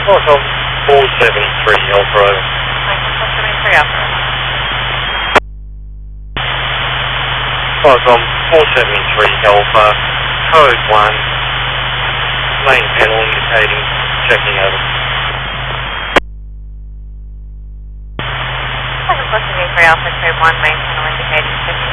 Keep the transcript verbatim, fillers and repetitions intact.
Qualcomm four seventy-three Alpha Over. four seventy-three Alpha Over. Qualcomm four seventy-three Alpha, code one, main panel indicating, checking over. four seventy-three Alpha, code one, main panel indicating, checking